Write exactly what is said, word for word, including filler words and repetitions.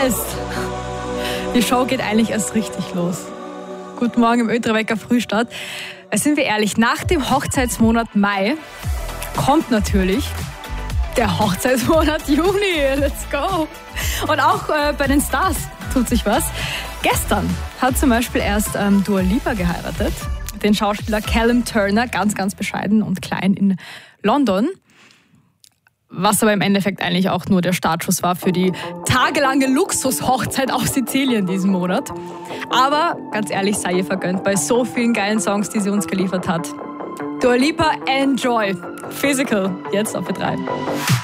heißt, die Show geht eigentlich erst richtig los. Guten Morgen im Ötterwecker Frühstart. Sind wir ehrlich, nach dem Hochzeitsmonat Mai kommt natürlich der Hochzeitsmonat Juni. Let's go! Und auch äh, bei den Stars tut sich was. Gestern hat zum Beispiel erst ähm, Dua Lipa geheiratet. Den Schauspieler Callum Turner, ganz, ganz bescheiden und klein in London. Was aber im Endeffekt eigentlich auch nur der Startschuss war für die tagelange Luxushochzeit auf Sizilien diesen Monat. Aber ganz ehrlich, sei ihr vergönnt bei so vielen geilen Songs, die sie uns geliefert hat. Dua Lipa, enjoy. Physical, jetzt auf Ö drei.